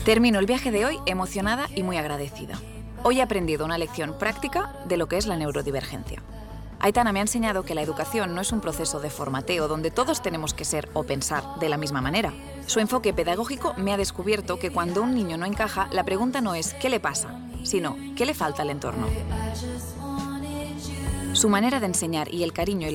Termino el viaje de hoy emocionada y muy agradecida. Hoy he aprendido una lección práctica de lo que es la neurodivergencia. Aitana me ha enseñado que la educación no es un proceso de formateo donde todos tenemos que ser o pensar de la misma manera. Su enfoque pedagógico me ha descubierto que cuando un niño no encaja, la pregunta no es ¿qué le pasa?, sino ¿qué le falta al entorno? Su manera de enseñar y el cariño y la